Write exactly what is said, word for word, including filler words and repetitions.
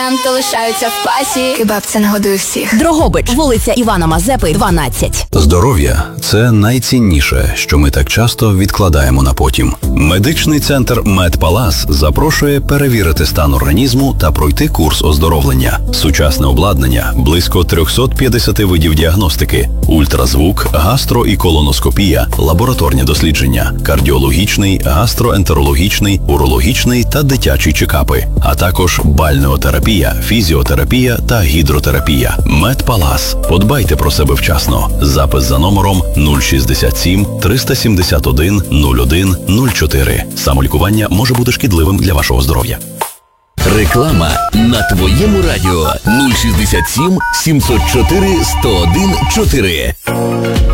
То лишаються в пасі. Кебаб – це нагодує всіх. Дрогобич, вулиця Івана Мазепи, дванадцять. Здоров'я – це найцінніше, що ми так часто відкладаємо на потім. Медичний центр «Медпалас» запрошує перевірити стан організму та пройти курс оздоровлення. Сучасне обладнання, близько триста п'ятдесят видів діагностики, ультразвук, гастро- і колоноскопія, лабораторні дослідження, кардіологічний, гастроентерологічний, урологічний та дитячі чекапи, а також бальнеотерапія, фізіотерапія та гідротерапія. «Медпалас». Подбайте про себе вчасно. Запис за номером нуль шістдесят сім триста сімдесят один нуль один нуль чотири. Самолікування може бути шкідливим для вашого здоров'я. Реклама на твоєму радіо нуль шістдесят сім сімсот чотири сто один чотири.